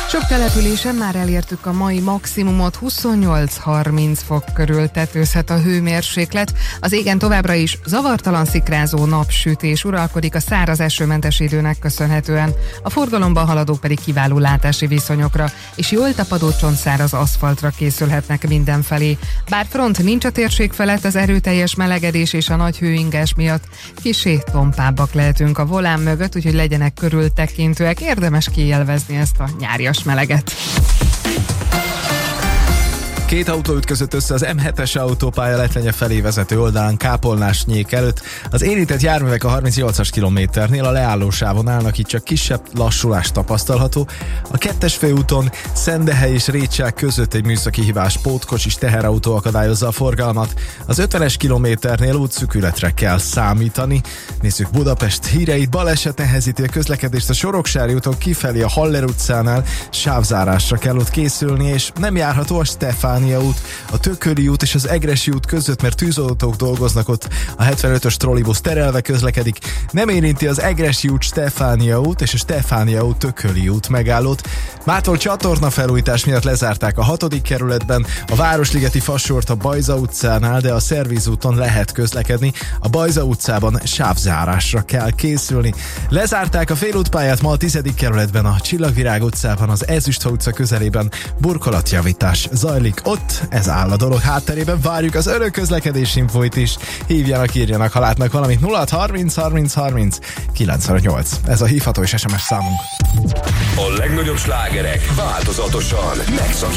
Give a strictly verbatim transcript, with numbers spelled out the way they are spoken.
Sok településen már elértük a mai maximumot, huszonnyolc-harminc fok körül tetőzhet a hőmérséklet. Az égen továbbra is zavartalan szikrázó napsütés uralkodik a száraz esőmentes időnek köszönhetően. A forgalomban haladók pedig kiváló látási viszonyokra és jól tapadó csontszáraz aszfaltra készülhetnek mindenfelé. Bár front nincs a térség felett, az erőteljes melegedés és a nagy hőingás miatt kissé tompábbak lehetünk a volán mögött, úgyhogy legyenek körültekintőek, érdemes kiélvezni ezt a nyárias meleget. Két autó ütközött össze az em hetes autópálya Letlenye felé vezető oldalán Kápolnás-Nyék előtt. Az érintett járművek a harmincnyolcas kilométernél a leállósávon állnak, itt csak kisebb lassulás tapasztalható. A kettes főúton Szendehely és Récsák között egy műszaki hibás pótkocsis teherautó akadályozza a forgalmat. Az ötvenes kilométernél útszűkületre kell számítani. Nézzük Budapest híreit. Baleset nehezíti a közlekedést a Soroksári úton kifelé a Haller utcánál, sávzárásra kell ott készülni, és nem járható a Stefán út, a Tököli út és az Egressy út között, mert tűzoltók dolgoznak ott. A hetvenötös trollibusz terelve közlekedik. Nem érinti az Egressy út, Stefánia út és a Stefánia út, Tököli út megállót. Mától csatorna felújítás miatt lezárták a hatodik kerületben a Városligeti Fassort a Bajza utcánál, de a Szervíz úton lehet közlekedni. A Bajza utcában sávzárásra kell készülni. Lezárták a félútpályát ma a tizedik kerületben, a Csillagvirág utcában, az Ezüstfa utca közelében burkolatjavítás zajlik. Ott ez áll a dolog hátterében, várjuk az önök közlekedési infóit is. Hívjanak, írjanak, ha látnak valamit. nulla hat harminc harminc harminc kilencvennyolc. Ez a hívható és es em es számunk. A legnagyobb slágerek változatosan megszakítják